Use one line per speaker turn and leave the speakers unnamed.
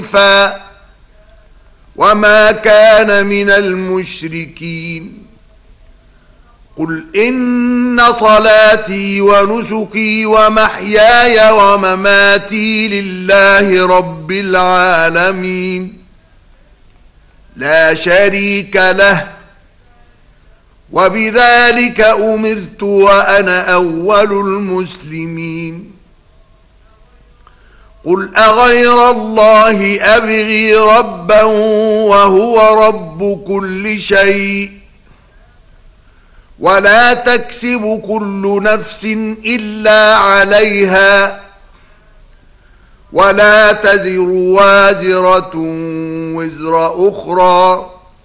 حنيفا وما كان من المشركين قل إن صلاتي ونسكي ومحياي ومماتي لله رب العالمين لا شريك له وبذلك أمرت وأنا أول المسلمين قل أغير الله أبغي ربا وهو رب كل شيء ولا تكسب كل نفس إلا عليها ولا تزر وازرة وزر أخرى